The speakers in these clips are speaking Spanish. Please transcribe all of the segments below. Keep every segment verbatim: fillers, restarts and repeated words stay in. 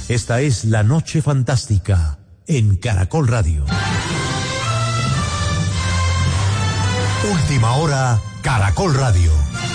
Esta es La Noche Fantástica en Caracol Radio. Última hora, Caracol Radio.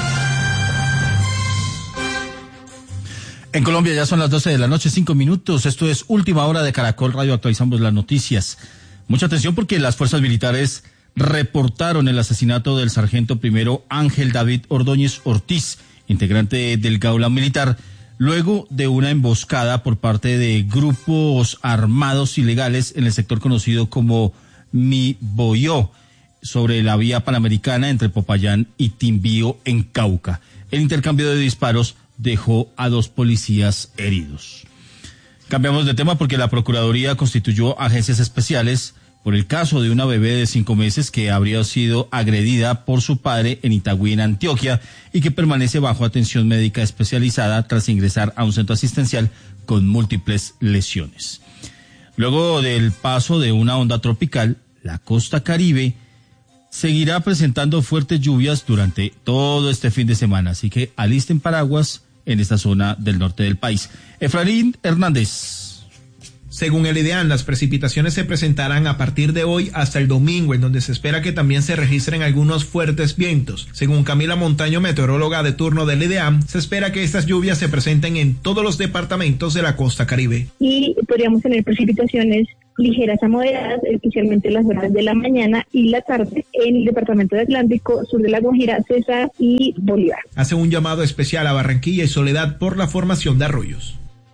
En Colombia ya son las doce de la noche, cinco minutos. Esto es Última Hora de Caracol Radio. Actualizamos las noticias. Mucha atención porque las fuerzas militares reportaron el asesinato del sargento primero Ángel David Ordóñez Ortiz, integrante del Gaula Militar, luego de una emboscada por parte de grupos armados ilegales en el sector conocido como Miboyó, sobre la vía panamericana entre Popayán y Timbío en Cauca. El intercambio de disparos dejó a dos policías heridos. Cambiamos de tema porque la Procuraduría constituyó agencias especiales por el caso de una bebé de cinco meses que habría sido agredida por su padre en Itagüí, en Antioquia, y que permanece bajo atención médica especializada tras ingresar a un centro asistencial con múltiples lesiones. Luego del paso de una onda tropical, la costa Caribe seguirá presentando fuertes lluvias durante todo este fin de semana, así que alisten paraguas en esta zona del norte del país. Efraín Hernández. Según el IDEAM, las precipitaciones se presentarán a partir de hoy hasta el domingo, en donde se espera que también se registren algunos fuertes vientos. Según Camila Montaño, meteoróloga de turno del IDEAM, se espera que estas lluvias se presenten en todos los departamentos de la costa Caribe. Y podríamos tener precipitaciones ligeras a moderadas, especialmente en las horas de la mañana y la tarde en el departamento de Atlántico, sur de La Guajira, Cesar y Bolívar. Hace un llamado especial a Barranquilla y Soledad por la formación de arroyos.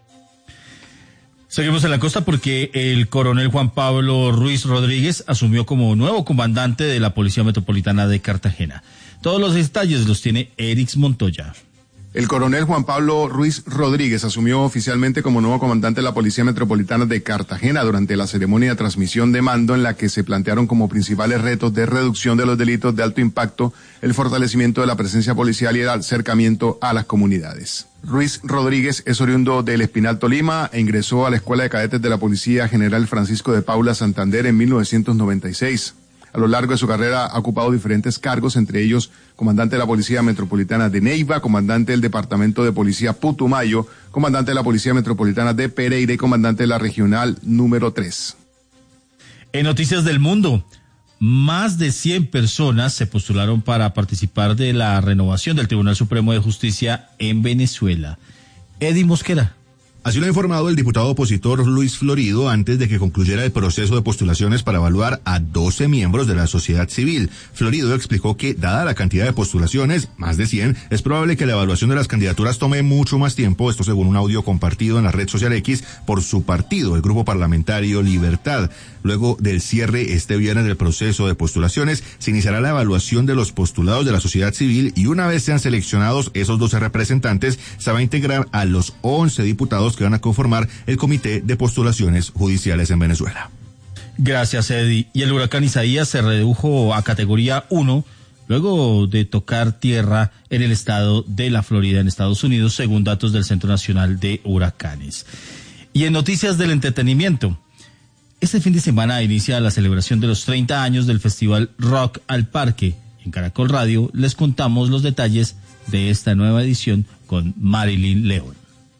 Seguimos en la costa porque el coronel Juan Pablo Ruiz Rodríguez asumió como nuevo comandante de la Policía Metropolitana de Cartagena. Todos los detalles los tiene Erix Montoya. El coronel Juan Pablo Ruiz Rodríguez asumió oficialmente como nuevo comandante de la Policía Metropolitana de Cartagena durante la ceremonia de transmisión de mando, en la que se plantearon como principales retos de reducción de los delitos de alto impacto, el fortalecimiento de la presencia policial y el acercamiento a las comunidades. Ruiz Rodríguez es oriundo del Espinal, Tolima, e ingresó a la Escuela de Cadetes de la Policía General Francisco de Paula, Santander, en mil novecientos noventa y seis. A lo largo de su carrera ha ocupado diferentes cargos, entre ellos comandante de la Policía Metropolitana de Neiva, comandante del Departamento de Policía Putumayo, comandante de la Policía Metropolitana de Pereira y comandante de la Regional número tres. En Noticias del Mundo, más de cien personas se postularon para participar de la renovación del Tribunal Supremo de Justicia en Venezuela. Eddie Mosquera. Así lo ha informado el diputado opositor Luis Florido antes de que concluyera el proceso de postulaciones para evaluar a doce miembros de la sociedad civil. Florido explicó que, dada la cantidad de postulaciones, más de cien, es probable que la evaluación de las candidaturas tome mucho más tiempo, esto según un audio compartido en la red social X por su partido, el Grupo Parlamentario Libertad. Luego del cierre este viernes del proceso de postulaciones, se iniciará la evaluación de los postulados de la sociedad civil y una vez sean seleccionados esos doce representantes, se va a integrar a los once diputados que van a conformar el Comité de Postulaciones Judiciales en Venezuela. Gracias, Eddie. Y el huracán Isaías se redujo a categoría uno luego de tocar tierra en el estado de la Florida, en Estados Unidos, según datos del Centro Nacional de Huracanes. Y en noticias del entretenimiento, este fin de semana inicia la celebración de los treinta años del Festival Rock al Parque. En Caracol Radio les contamos los detalles de esta nueva edición con Marilyn León.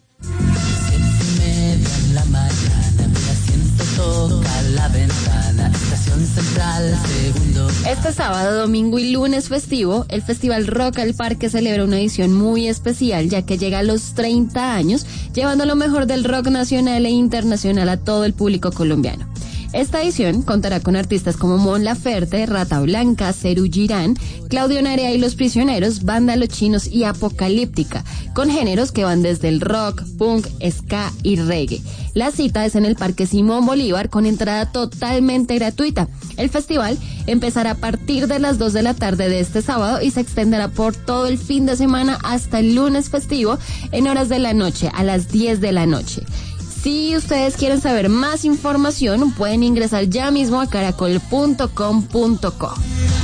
En la mañana, mi asiento toca la ventana, estación central, segundo. Este sábado, domingo y lunes festivo, el Festival Rock al Parque celebra una edición muy especial, ya que llega a los treinta años, llevando lo mejor del rock nacional e internacional a todo el público colombiano. Esta edición contará con artistas como Mon Laferte, Rata Blanca, Ceru Girán, Claudio Narea y Los Prisioneros, Banda Los Chinos y Apocalíptica, con géneros que van desde el rock, punk, ska y reggae. La cita es en el Parque Simón Bolívar con entrada totalmente gratuita. El festival empezará a partir de las dos de la tarde de este sábado y se extenderá por todo el fin de semana hasta el lunes festivo en horas de la noche, a las diez de la noche. Si ustedes quieren saber más información, pueden ingresar ya mismo a caracol punto com punto co.